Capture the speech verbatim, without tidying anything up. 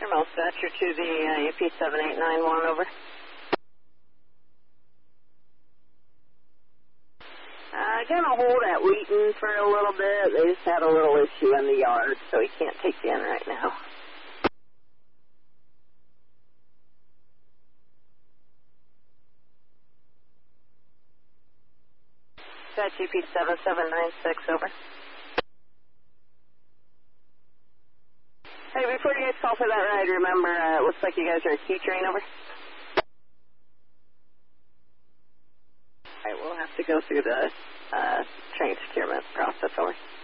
Most Thatcher to the uh, U P seven eight nine one, over. Uh, gonna hold at Wheaton for a little bit. They just had a little issue in the yard, so he can't take you in right now. That's U P seven seven nine six, over. Hey, before you guys call for that ride, remember, uh, it looks like you guys are a Q train, over. Alright, we'll have to go through the uh, train securement process, over.